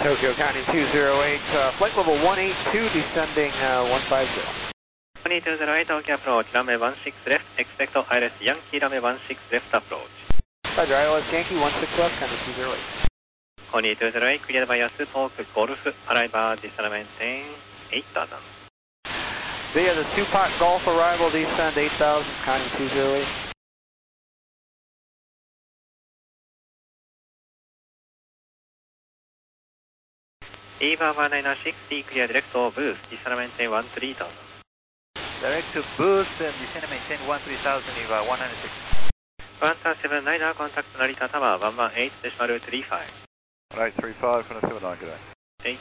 Tokyo County 208, flight level 182, descending 150. 2208 Tokyo approach, runway 16 left, expect ILS Yankee, runway 16 left approach. Roger, ILS Yankee 16 left, County 208. 2208, cleared by Yasu, Talk, Golf, arrival, descent 8000. Via the Tupac Golf arrival, descend 8000, County 208. EVA 1960, clear direct to booth, descent 13,000. Direct to booth and descend maintain 13,000, EVA 160. 179, contact Narita Tower, 118.35. 1835 from the 79, good day. 8.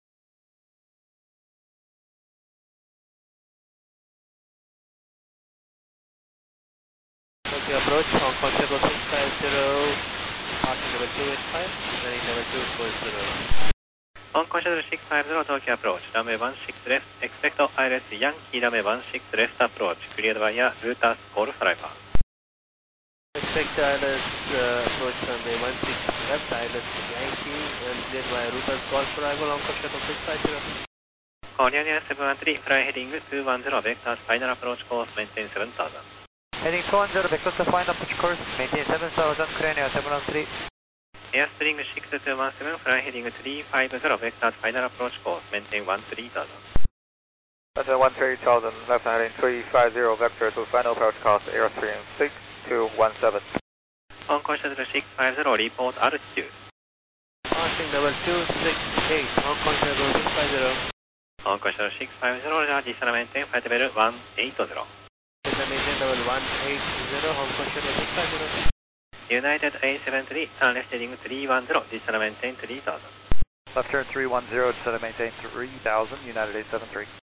Tokyo approach, Hong Kong Shuttle 650, parking number 285, running number 240. Hong Kong Shuttle 650, Tokyo approach, runway 16 left, expect ILS Yankee, runway 16 left approach, cleared via Rutas Golf arrival. Expect ILS approach runway 16 left, ILS Yankee, and cleared via Rutas Golf arrival, Hong Kong Shuttle 650. Korean 713, fly heading 210, vectors final approach course, maintain 7000. Heading 210, vectors to final approach course, maintain 7000, Korean 713. Airstream 6217, fly heading 350, vectors final approach course, maintain 13000. That's 130,000, left heading 350, vector to final approach course, Airstream 6217. Hong Kong Shuttle 650, report altitude. Passing number 268, Hong Kong Shuttle 650. Hong Kong Shuttle 650, descent maintain flight level 180. Descent maintain level 180, Hong Kong Shuttle 650. United A73, turn left heading 310, descent maintain 3000. Left turn 310, descend maintain 3000, United 873.